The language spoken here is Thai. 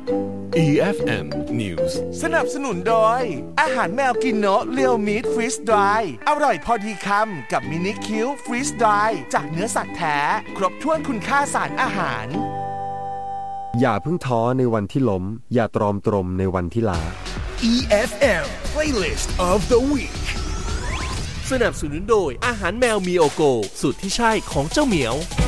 EFM News สนับสนุนโดยอาหารแมวกินโนะเรียวมีทฟรีสดรายอร่อยพอดีคำกับมินิคิวฟรีสดรายจากเนื้อสัตว์แท้ครบถ้วนคุณค่าสารอาหารอย่าเพิ่งท้อในวันที่ล้มอย่าตรอมตรมในวันที่ล้า EFM Playlist of the Week สนับสนุนโดยอาหารแมวมีโอโกสูตรที่ใช่ของเจ้าเหมียว